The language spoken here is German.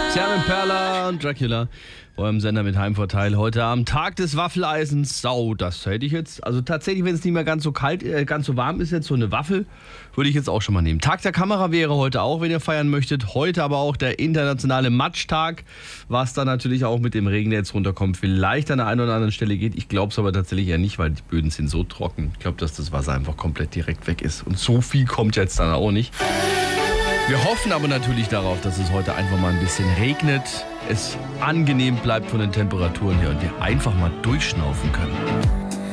Servant Perla und Dracula vor eurem Sender mit Heimvorteil. Heute am Tag des Waffeleisens. Das hätte ich jetzt. Also tatsächlich, wenn es nicht mehr ganz so kalt, ganz so warm ist, jetzt so eine Waffel, würde ich jetzt auch schon mal nehmen. Tag der Kamera wäre heute auch, wenn ihr feiern möchtet. Heute aber auch der internationale Matsch-Tag, was dann natürlich auch mit dem Regen, der jetzt runterkommt, vielleicht an der einen oder anderen Stelle geht. Ich glaube es aber tatsächlich eher nicht, weil die Böden sind so trocken. Ich glaube, dass das Wasser einfach komplett direkt weg ist. Und so viel kommt jetzt dann auch nicht. Wir hoffen aber natürlich darauf, dass es heute einfach mal ein bisschen regnet, es angenehm bleibt von den Temperaturen her und wir einfach mal durchschnaufen können.